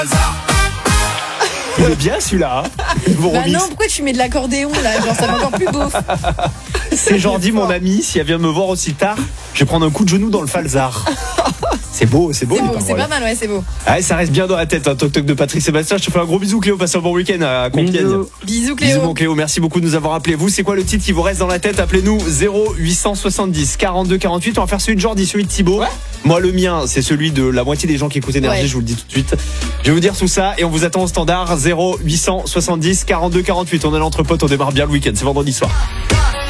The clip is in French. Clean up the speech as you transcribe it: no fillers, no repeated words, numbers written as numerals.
Il est bien celui-là. Bah non, pourquoi tu mets de l'accordéon là? Genre ça va encore plus beau. C'est Jordi, mon ami. Si elle vient me voir aussi tard, je vais prendre un coup de genou dans le falzar. C'est beau, C'est beau, c'est pas mal, ouais, c'est beau. Ah, ça reste bien dans la tête, hein, toc toc de Patrick Sébastien. Je te fais un gros bisou, Cléo. Passe un bon week-end à Compiègne. Bisous, Cléo. Bisous, mon Cléo. Merci beaucoup de nous avoir appelés. Vous, c'est quoi le titre qui vous reste dans la tête? Appelez-nous 0870 42 48. On va faire celui de Jordi, celui de Thibaut. Ouais. Moi, le mien, c'est celui de la moitié des gens qui écoutent Énergie. Ouais. Je vous le dis tout de suite. Je vais vous dire tout ça et on vous attend au standard 0870 42 48. On est l'entre potes, on démarre bien le week-end. C'est vendredi soir.